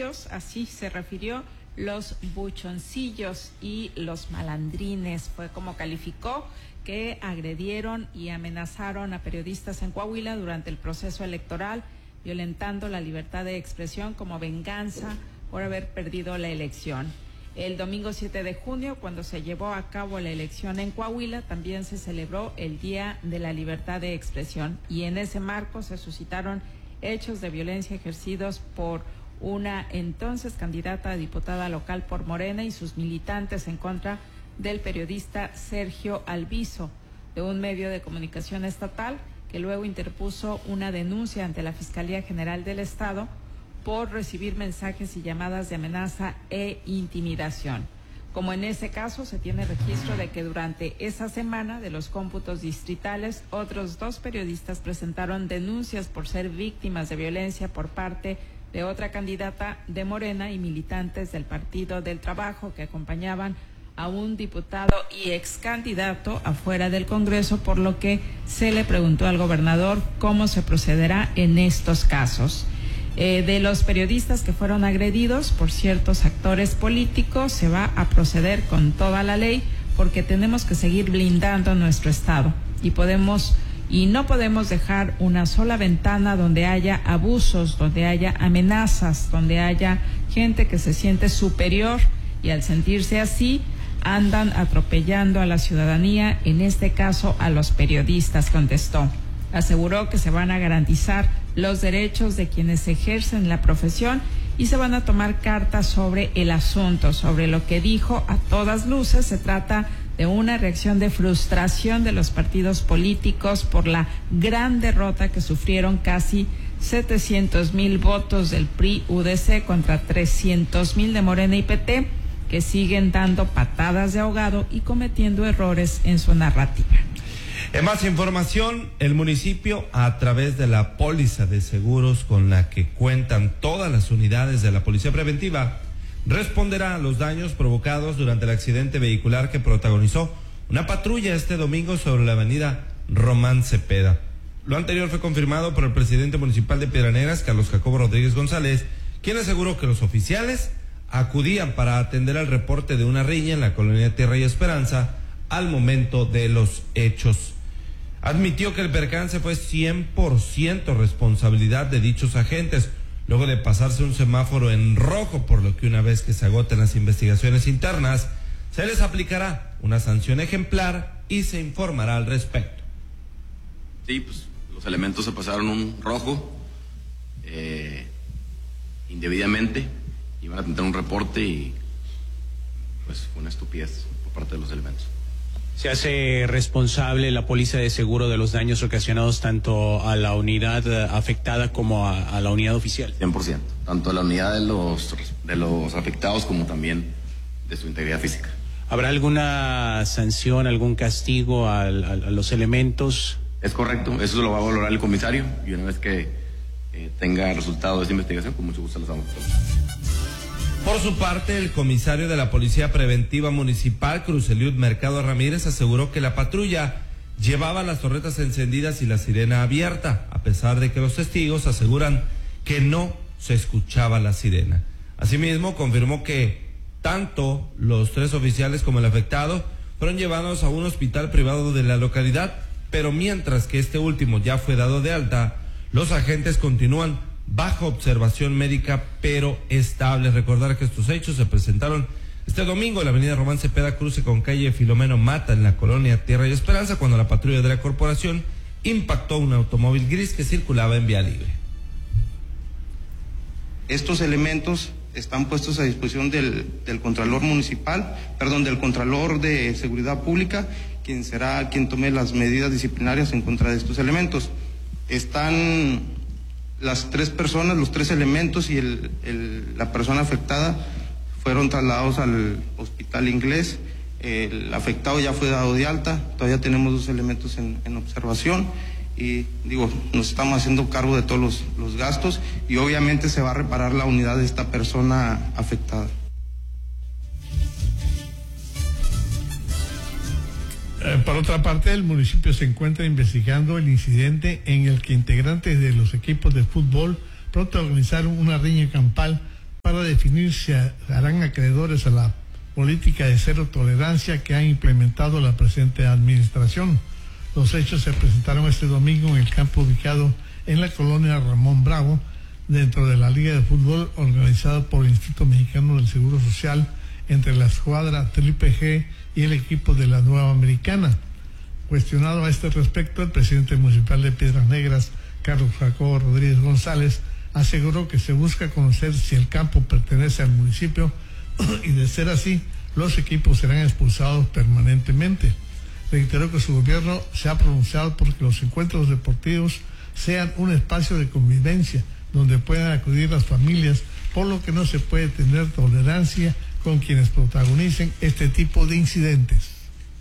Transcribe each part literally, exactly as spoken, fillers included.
ellos, así se refirió, los buchoncillos y los malandrines, fue como calificó, que agredieron y amenazaron a periodistas en Coahuila durante el proceso electoral, violentando la libertad de expresión como venganza por haber perdido la elección. El domingo siete de junio, cuando se llevó a cabo la elección en Coahuila, también se celebró el Día de la Libertad de Expresión, y en ese marco se suscitaron hechos de violencia ejercidos por una entonces candidata a diputada local por Morena y sus militantes en contra del periodista Sergio Alviso, de un medio de comunicación estatal, que luego interpuso una denuncia ante la Fiscalía General del Estado por recibir mensajes y llamadas de amenaza e intimidación. Como en ese caso, se tiene registro de que durante esa semana de los cómputos distritales, otros dos periodistas presentaron denuncias por ser víctimas de violencia por parte de otra candidata de Morena y militantes del Partido del Trabajo que acompañaban a un diputado y ex candidato afuera del Congreso, por lo que se le preguntó al gobernador cómo se procederá en estos casos. Eh, de los periodistas que fueron agredidos por ciertos actores políticos, se va a proceder con toda la ley, porque tenemos que seguir blindando nuestro Estado y podemos y no podemos dejar una sola ventana donde haya abusos, donde haya amenazas, donde haya gente que se siente superior y al sentirse así andan atropellando a la ciudadanía, en este caso a los periodistas, contestó. Aseguró que se van a garantizar los derechos de quienes ejercen la profesión y se van a tomar cartas sobre el asunto, sobre lo que dijo a todas luces. Se trata de una reacción de frustración de los partidos políticos por la gran derrota que sufrieron casi setecientos mil votos del P R I-U D C contra trescientos mil de Morena y P T, que siguen dando patadas de ahogado y cometiendo errores en su narrativa. En más información, el municipio, a través de la póliza de seguros con la que cuentan todas las unidades de la Policía Preventiva, responderá a los daños provocados durante el accidente vehicular que protagonizó una patrulla este domingo sobre la avenida Román Cepeda. Lo anterior fue confirmado por el presidente municipal de Piedras, Carlos Jacobo Rodríguez González, quien aseguró que los oficiales acudían para atender al reporte de una riña en la colonia Tierra y Esperanza al momento de los hechos. Admitió que el percance fue cien por ciento responsabilidad de dichos agentes, luego de pasarse un semáforo en rojo, por lo que una vez que se agoten las investigaciones internas, se les aplicará una sanción ejemplar y se informará al respecto. Sí, pues los elementos se pasaron un rojo eh, indebidamente, iban a tener un reporte y pues fue una estupidez por parte de los elementos. ¿Se hace responsable la póliza de seguro de los daños ocasionados tanto a la unidad afectada como a, a la unidad oficial? cien por ciento, tanto a la unidad de los, de los afectados como también de su integridad física. ¿Habrá alguna sanción, algún castigo a, a, a los elementos? Es correcto, eso lo va a valorar el comisario y una vez que eh, tenga resultado de esa investigación, con mucho gusto los vamos a tomar. Por su parte, el comisario de la Policía Preventiva Municipal, Cruz Eliud Mercado Ramírez, aseguró que la patrulla llevaba las torretas encendidas y la sirena abierta, a pesar de que los testigos aseguran que no se escuchaba la sirena. Asimismo, confirmó que tanto los tres oficiales como el afectado fueron llevados a un hospital privado de la localidad, pero mientras que este último ya fue dado de alta, los agentes continúan bajo observación médica pero estable. Recordar que estos hechos se presentaron este domingo en la avenida Román Cepeda, cruce con calle Filomeno Mata, en la colonia Tierra y Esperanza, cuando la patrulla de la corporación impactó un automóvil gris que circulaba en vía libre. Estos elementos están puestos a disposición del, del Contralor Municipal, perdón, del Contralor de Seguridad Pública, quien será quien tome las medidas disciplinarias en contra de estos elementos. Están las tres personas, los tres elementos y el, el, la persona afectada fueron trasladados al hospital inglés. El afectado ya fue dado de alta, todavía tenemos dos elementos en, en observación y digo, nos estamos haciendo cargo de todos los, los gastos y obviamente se va a reparar la unidad de esta persona afectada. Eh, por otra parte, el municipio se encuentra investigando el incidente en el que integrantes de los equipos de fútbol protagonizaron una riña campal para definir si harán acreedores a la política de cero tolerancia que ha implementado la presente administración. Los hechos se presentaron este domingo en el campo ubicado en la colonia Ramón Bravo, dentro de la Liga de Fútbol organizada por el Instituto Mexicano del Seguro Social, entre la escuadra Triple G y el equipo de la Nueva Americana. Cuestionado a este respecto, el presidente municipal de Piedras Negras, Carlos Jacobo Rodríguez González, aseguró que se busca conocer si el campo pertenece al municipio y, de ser así, los equipos serán expulsados permanentemente. Reiteró que su gobierno se ha pronunciado porque los encuentros deportivos sean un espacio de convivencia donde puedan acudir las familias, por lo que no se puede tener tolerancia con quienes protagonicen este tipo de incidentes.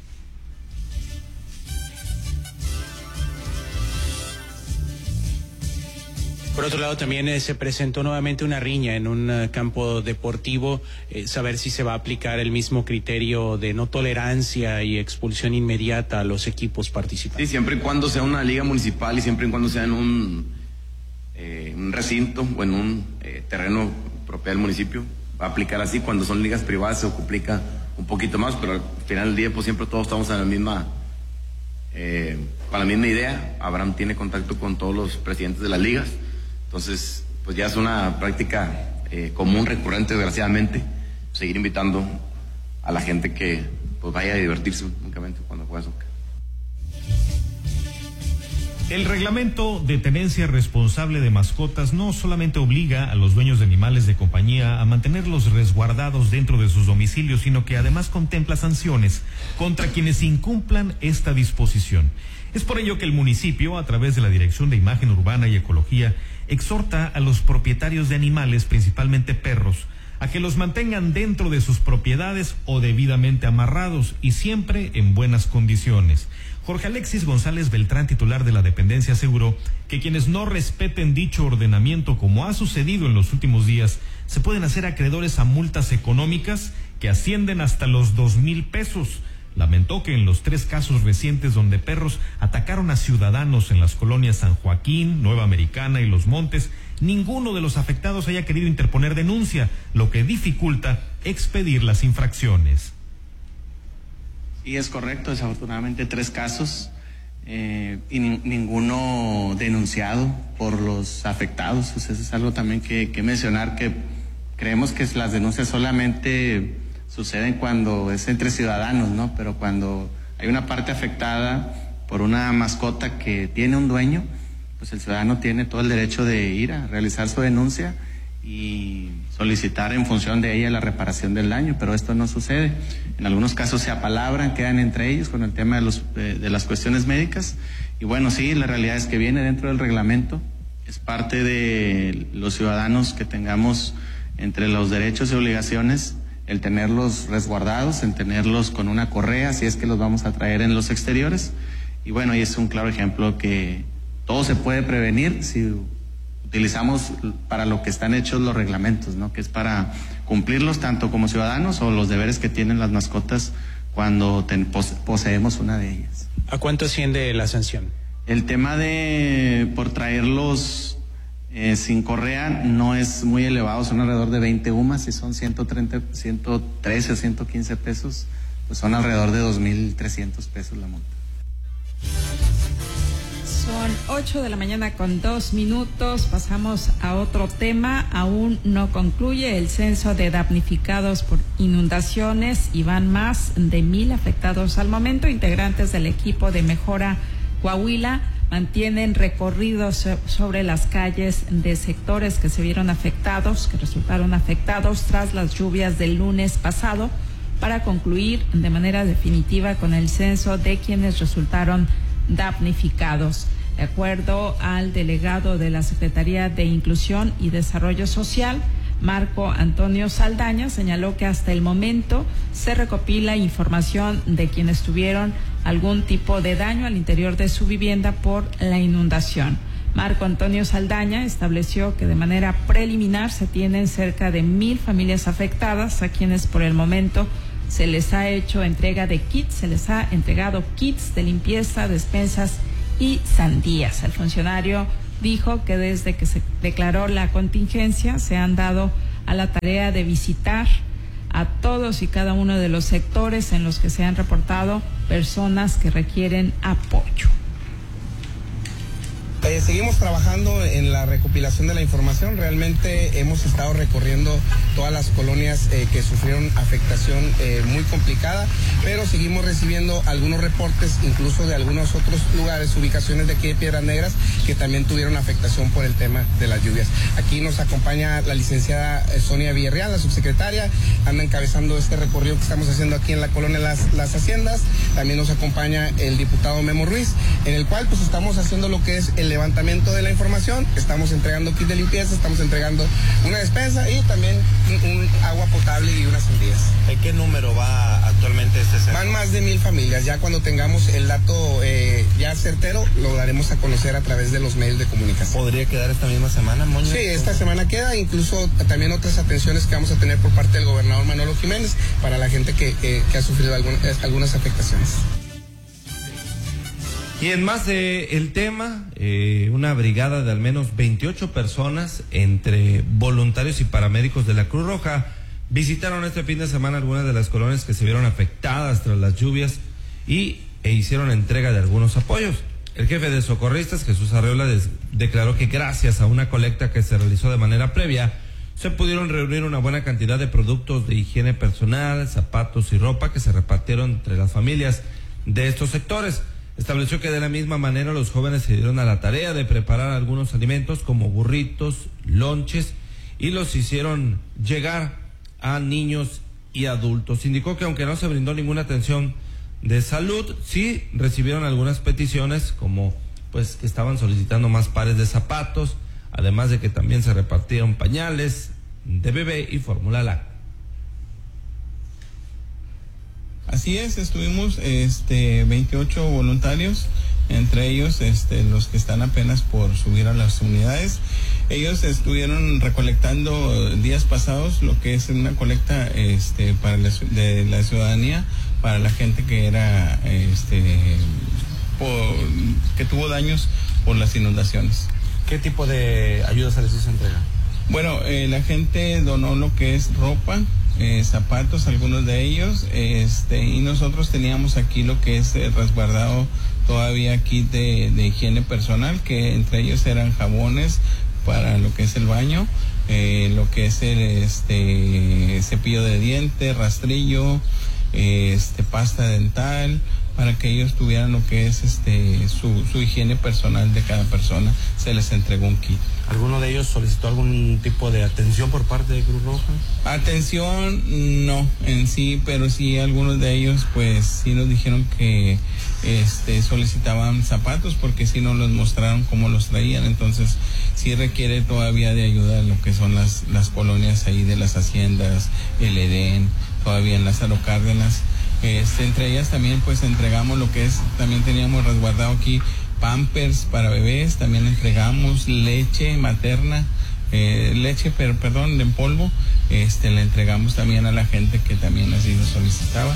Por otro lado, también eh, se presentó nuevamente una riña en un uh, campo deportivo, eh, saber si se va a aplicar el mismo criterio de no tolerancia y expulsión inmediata a los equipos participantes. Sí, siempre y cuando sea una liga municipal y siempre y cuando sea en un, eh, un recinto o en un eh, terreno propio del municipio, va a aplicar así. Cuando son ligas privadas se complica un poquito más, pero al final del día pues siempre todos estamos en la misma, eh, con la misma idea. Abraham tiene contacto con todos los presidentes de las ligas. Entonces, pues ya es una práctica eh, común, recurrente, desgraciadamente, seguir invitando a la gente que pues vaya a divertirse únicamente cuando juega soccer. El reglamento de tenencia responsable de mascotas no solamente obliga a los dueños de animales de compañía a mantenerlos resguardados dentro de sus domicilios, sino que además contempla sanciones contra quienes incumplan esta disposición. Es por ello que el municipio, a través de la Dirección de Imagen Urbana y Ecología, exhorta a los propietarios de animales, principalmente perros, a que los mantengan dentro de sus propiedades o debidamente amarrados y siempre en buenas condiciones. Jorge Alexis González Beltrán, titular de la dependencia, aseguró que quienes no respeten dicho ordenamiento, como ha sucedido en los últimos días, se pueden hacer acreedores a multas económicas que ascienden hasta los dos mil pesos. Lamentó que en los tres casos recientes donde perros atacaron a ciudadanos en las colonias San Joaquín, Nueva Americana y Los Montes, ninguno de los afectados haya querido interponer denuncia, lo que dificulta expedir las infracciones. Sí, es correcto, desafortunadamente tres casos eh, y ni, ninguno denunciado por los afectados. Pues eso es algo también que, que mencionar, que creemos que las denuncias solamente suceden cuando es entre ciudadanos, ¿no? Pero cuando hay una parte afectada por una mascota que tiene un dueño, pues el ciudadano tiene todo el derecho de ir a realizar su denuncia y solicitar en función de ella la reparación del daño, pero esto no sucede. En algunos casos se apalabran, quedan entre ellos con el tema de, los, de, de las cuestiones médicas, y bueno, sí, la realidad es que viene dentro del reglamento, es parte de los ciudadanos que tengamos entre los derechos y obligaciones el tenerlos resguardados, el tenerlos con una correa, si es que los vamos a traer en los exteriores. Y bueno, ahí es un claro ejemplo que todo se puede prevenir si utilizamos para lo que están hechos los reglamentos, ¿no? Que es para cumplirlos tanto como ciudadanos o los deberes que tienen las mascotas cuando ten, pose, poseemos una de ellas. ¿A cuánto asciende la sanción? El tema de por traerlos Eh, sin correa no es muy elevado, son alrededor de veinte U M A S, y son ciento treinta, ciento trece, ciento quince pesos, pues son alrededor de dos mil trescientos pesos la multa. Son ocho de la mañana con dos minutos, pasamos a otro tema. Aún no concluye el censo de damnificados por inundaciones y van más de mil afectados al momento. Integrantes del equipo de Mejora Coahuila mantienen recorridos sobre las calles de sectores que se vieron afectados, que resultaron afectados tras las lluvias del lunes pasado, para concluir de manera definitiva con el censo de quienes resultaron damnificados. De acuerdo al delegado de la Secretaría de Inclusión y Desarrollo Social, Marco Antonio Saldaña, señaló que hasta el momento se recopila información de quienes tuvieron algún tipo de daño al interior de su vivienda por la inundación. Marco Antonio Saldaña estableció que de manera preliminar se tienen cerca de mil familias afectadas, a quienes por el momento se les ha hecho entrega de kits, se les ha entregado kits de limpieza, despensas y sandías. El funcionario dijo que desde que se declaró la contingencia se han dado a la tarea de visitar a todos y cada uno de los sectores en los que se han reportado personas que requieren apoyo. Eh, seguimos trabajando en la recopilación de la información. Realmente hemos estado recorriendo todas las colonias eh, que sufrieron afectación eh, muy complicada, pero seguimos recibiendo algunos reportes, incluso de algunos otros lugares, ubicaciones de aquí de Piedras Negras, que también tuvieron afectación por el tema de las lluvias. Aquí nos acompaña la licenciada Sonia Villarreal, la subsecretaria, anda encabezando este recorrido que estamos haciendo aquí en la colonia Las, Las Haciendas. También nos acompaña el diputado Memo Ruiz, en el cual pues estamos haciendo lo que es el levantamiento de la información, estamos entregando kit de limpieza, estamos entregando una despensa y también un, un agua potable y unas sandías. ¿En qué número va actualmente este centro? Van más de mil familias. Ya cuando tengamos el dato eh, ya certero, lo daremos a conocer a través de los medios de comunicación. ¿Podría quedar esta misma semana, Moña? Sí, esta semana queda, incluso también otras atenciones que vamos a tener por parte del gobernador Manolo Jiménez para la gente que, que, que ha sufrido algún, algunas afectaciones. Y en más de el tema, eh, una brigada de al menos veintiocho personas, entre voluntarios y paramédicos de la Cruz Roja, visitaron este fin de semana algunas de las colonias que se vieron afectadas tras las lluvias y e hicieron entrega de algunos apoyos. El jefe de socorristas, Jesús Arreola, des, declaró que gracias a una colecta que se realizó de manera previa, se pudieron reunir una buena cantidad de productos de higiene personal, zapatos y ropa que se repartieron entre las familias de estos sectores. Estableció que de la misma manera los jóvenes se dieron a la tarea de preparar algunos alimentos como burritos, lonches, y los hicieron llegar a niños y adultos. Indicó que aunque no se brindó ninguna atención de salud, sí recibieron algunas peticiones, como pues que estaban solicitando más pares de zapatos, además de que también se repartieron pañales de bebé y fórmula láctea. Así es, estuvimos este veintiocho voluntarios, entre ellos este los que están apenas por subir a las unidades. Ellos estuvieron recolectando días pasados lo que es una colecta este para la, de la ciudadanía, para la gente que era este por, que tuvo daños por las inundaciones. ¿Qué tipo de ayuda se les hizo entrega? Bueno, eh, la gente donó lo que es ropa, Eh, zapatos, algunos de ellos, este, y nosotros teníamos aquí lo que es eh, resguardado todavía aquí de, de higiene personal, que entre ellos eran jabones para lo que es el baño, eh, lo que es el este cepillo de dientes, rastrillo, eh, este pasta dental, para que ellos tuvieran lo que es este su, su higiene personal de cada persona. Se les entregó un kit. ¿Alguno de ellos solicitó algún tipo de atención por parte de Cruz Roja? Atención, no, en sí, pero sí algunos de ellos, pues sí nos dijeron que este solicitaban zapatos, porque sí nos los mostraron cómo los traían. Entonces sí requiere todavía de ayuda lo que son las, las colonias ahí de las haciendas, el Edén, todavía en Lázaro Cárdenas. Este, entre ellas también pues entregamos lo que es, también teníamos resguardado aquí pampers para bebés, también entregamos leche materna, eh, leche, pero perdón, en polvo, este, le entregamos también a la gente que también así lo solicitaba.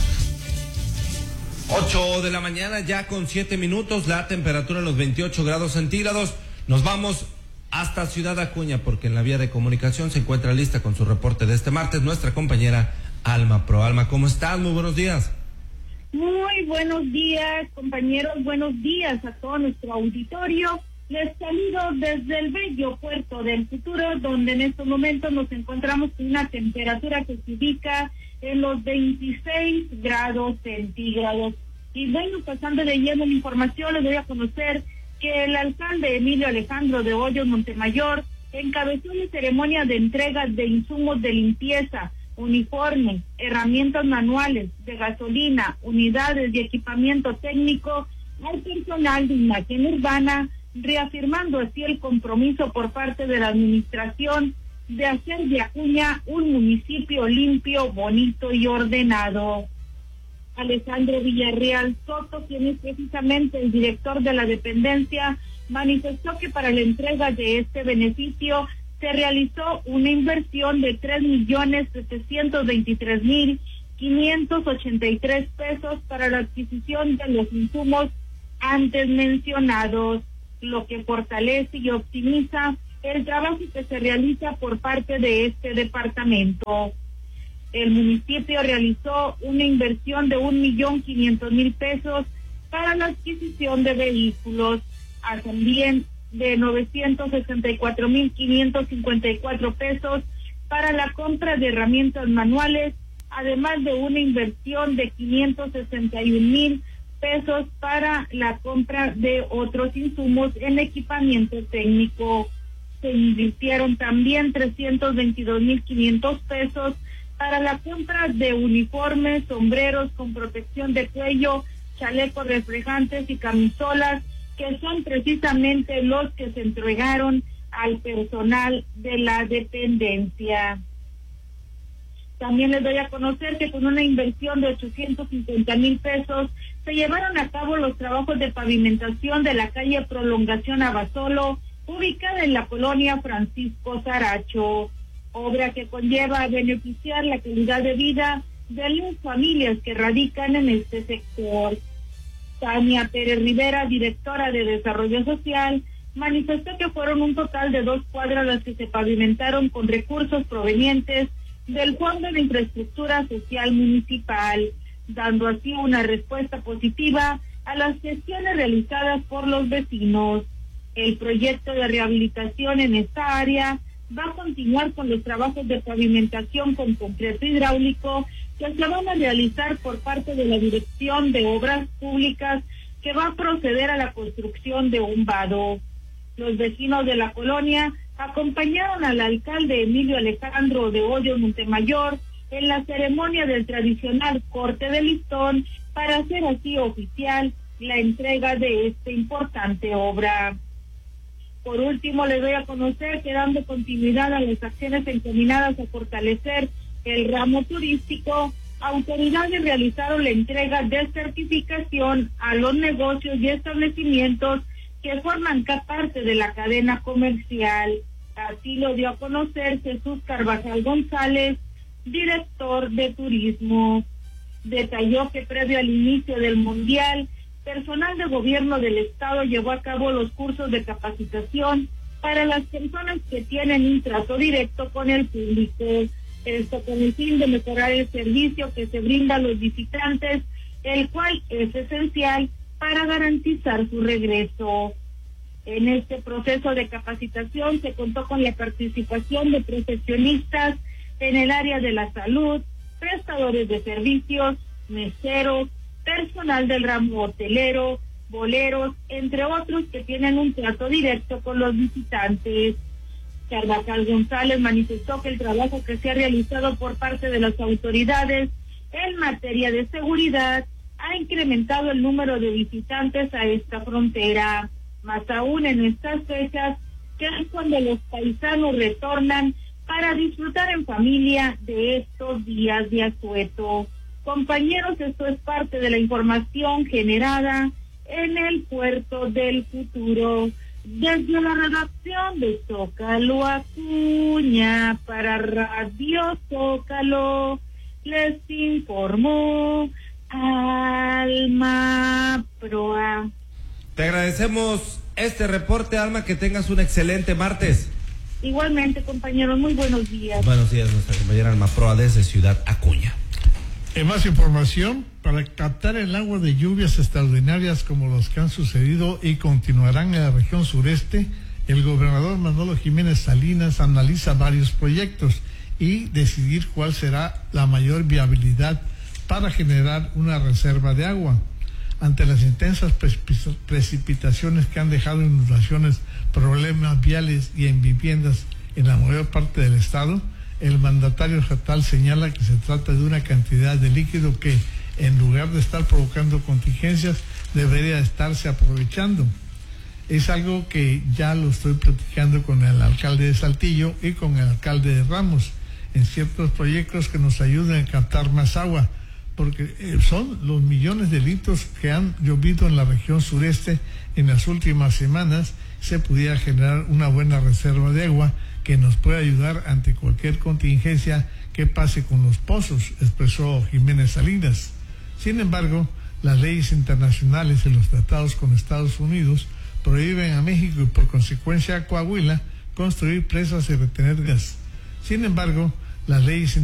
ocho de la mañana ya con siete minutos, la temperatura en los veintiocho grados centígrados. Nos vamos hasta Ciudad Acuña, porque en la vía de comunicación se encuentra lista con su reporte de este martes nuestra compañera Alma Pro. Alma, ¿cómo estás? Muy buenos días. Muy buenos días, compañeros, buenos días a todo nuestro auditorio. Les saludo desde el bello puerto del Futuro, donde en estos momentos nos encontramos con una temperatura que se ubica en los veintiséis grados centígrados. Y bueno, pasando de lleno la información, les doy a conocer que el alcalde Emilio Alejandro de Hoyos Montemayor encabezó la ceremonia de entrega de insumos de limpieza, uniformes, herramientas manuales, de gasolina, unidades y equipamiento técnico al personal de imagen urbana, reafirmando así el compromiso por parte de la administración de hacer de Acuña un municipio limpio, bonito y ordenado. Alejandro Villarreal Soto, quien es precisamente el director de la dependencia, manifestó que para la entrega de este beneficio se realizó una inversión de tres millones setecientos veintitrés mil quinientos ochenta y tres pesos para la adquisición de los insumos antes mencionados, lo que fortalece y optimiza el trabajo que se realiza por parte de este departamento. El municipio realizó una inversión de un millón quinientos mil pesos para la adquisición de vehículos, a también de novecientos sesenta y cuatro mil quinientos cincuenta y cuatro pesos para la compra de herramientas manuales, además de una inversión de quinientos sesenta y un mil pesos para la compra de otros insumos en equipamiento técnico. Se invirtieron también trescientos veintidós mil quinientos pesos para la compra de uniformes, sombreros con protección de cuello, chalecos reflejantes y camisolas, que son precisamente los que se entregaron al personal de la dependencia. También les doy a conocer que con una inversión de ochocientos cincuenta mil pesos se llevaron a cabo los trabajos de pavimentación de la calle Prolongación Abasolo, ubicada en la colonia Francisco Saracho, obra que conlleva a beneficiar la calidad de vida de las familias que radican en este sector. Tania Pérez Rivera, directora de Desarrollo Social, manifestó que fueron un total de dos cuadras las que se pavimentaron con recursos provenientes del Fondo de Infraestructura Social Municipal, dando así una respuesta positiva a las gestiones realizadas por los vecinos. El proyecto de rehabilitación en esta área va a continuar con los trabajos de pavimentación con concreto hidráulico que se van a realizar por parte de la Dirección de Obras Públicas, que va a proceder a la construcción de un vado. Los vecinos de la colonia acompañaron al alcalde Emilio Alejandro de Hoyo Montemayor en la ceremonia del tradicional corte de listón para hacer así oficial la entrega de esta importante obra. Por último, les doy a conocer que, dando continuidad a las acciones encaminadas a fortalecer el ramo turístico, autoridades realizaron la entrega de certificación a los negocios y establecimientos que forman parte de la cadena comercial. Así lo dio a conocer Jesús Carvajal González, director de turismo. Detalló que previo al inicio del Mundial, personal de gobierno del estado llevó a cabo los cursos de capacitación para las personas que tienen un trato directo con el público. Esto con el fin de mejorar el servicio que se brinda a los visitantes, el cual es esencial para garantizar su regreso. En este proceso de capacitación se contó con la participación de profesionistas en el área de la salud, prestadores de servicios, meseros, personal del ramo hotelero, boleros, entre otros que tienen un trato directo con los visitantes. Carvajal González manifestó que el trabajo que se ha realizado por parte de las autoridades en materia de seguridad ha incrementado el número de visitantes a esta frontera, más aún en estas fechas, que es cuando los paisanos retornan para disfrutar en familia de estos días de asueto. Compañeros, esto es parte de la información generada en el Puerto del Futuro. Desde la redacción de Zócalo Acuña para Radio Zócalo, les informó Alma Proa. Te agradecemos este reporte, Alma, que tengas un excelente martes. Igualmente, compañeros, muy buenos días. Buenos días, nuestra compañera Alma Proa desde Ciudad Acuña. En más información, para captar el agua de lluvias extraordinarias como los que han sucedido y continuarán en la región sureste, el gobernador Manolo Jiménez Salinas analiza varios proyectos y decidir cuál será la mayor viabilidad para generar una reserva de agua. Ante las intensas precipitaciones que han dejado inundaciones, problemas viales y en viviendas en la mayor parte del estado, el mandatario estatal señala que se trata de una cantidad de líquido que, en lugar de estar provocando contingencias, debería estarse aprovechando. Es algo que ya lo estoy platicando con el alcalde de Saltillo y con el alcalde de Ramos, en ciertos proyectos que nos ayuden a captar más agua, porque son los millones de litros que han llovido en la región sureste en las últimas semanas. Se pudiera generar una buena reserva de agua que nos puede ayudar ante cualquier contingencia que pase con los pozos, expresó Jiménez Salinas. Sin embargo, las leyes internacionales y los tratados con Estados Unidos prohíben a México y por consecuencia a Coahuila construir presas y retener gas. Sin embargo, las leyes